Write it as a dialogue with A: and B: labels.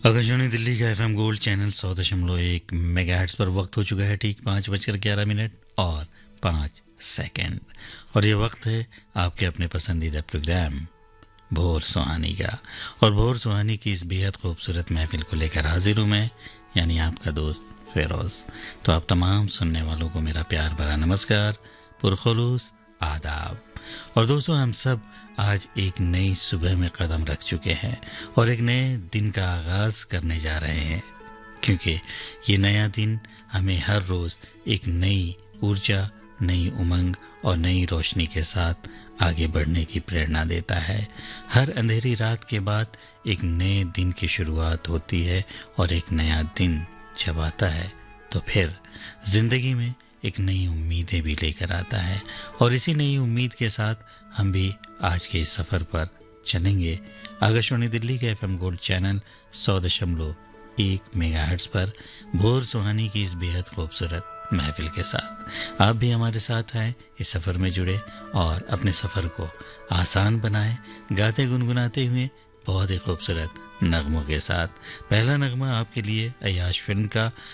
A: आकाशवाणी दिल्ली का FM gold channel 100.1 megahertz पर वक्त हो चुका है ठीक 5:11 और 5 सेकंड। और ये वक्त है आपके अपने पसंदीदा प्रोग्राम भोर सुहानी का। और भोर सुहानी की इस बेहद खूबसूरत महफिल को लेकर हाजिर हूँ मैं, यानी आपका दोस्त फेरोज। तो आप तमाम सुनने वालों को मेरा प्यार भरा नमस्कार, पुरखुलूस आदाब। और दोस्तों, हम सब आज एक नई सुबह में कदम रख चुके हैं और एक नए दिन का आगाज करने जा रहे हैं, क्योंकि ये नया दिन हमें हर रोज एक नई ऊर्जा, नई उमंग और नई रोशनी के साथ आगे बढ़ने की प्रेरणा देता है। हर अंधेरी रात के बाद एक नए दिन की शुरुआत होती है और एक नया दिन जब आता है तो फिर जिंदगी में एक नई उम्मीदें भी लेकर आता है। और इसी नई उम्मीद के साथ हम भी आज के इस सफ़र पर चलेंगे आकाशवाणी दिल्ली के एफएम गोल्ड चैनल 100.1 मेगाहर्ट्ज पर भोर सुहानी की इस बेहद खूबसूरत महफिल के साथ। आप भी हमारे साथ आएँ, इस सफ़र में जुड़े और अपने सफ़र को आसान बनाएं, गाते गुनगुनाते हुए बहुत ही खूबसूरत नगमों के साथ। पहला नगमा आपके लिए अय्याश फिल्म का